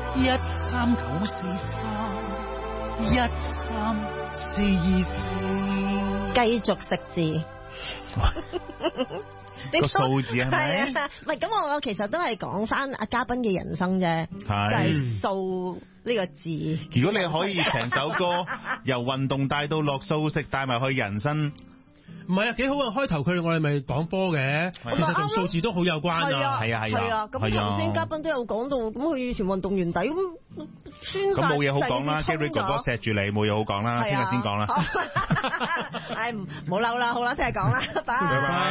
13943132424， 繼續食字。 個數字係咪？ 係啊，唔係咁，我其實都係講翻阿嘉賓嘅人生啫，就係數呢個字。 如果你可以成首歌由運動帶到落素食，帶埋去人生。 唔係啊，幾好啊！開頭我哋咪講波嘅，其實同數字都好有關啊。 係啊。 咁頭先嘉賓都有講到，咁佢以前運動員底咁穿晒， 咁冇嘢好講啦。Gary 哥哥錫住你，冇嘢好講啦，聽日先講啦。 唉，唔好嬲啦，好啦，聽日講啦，拜拜。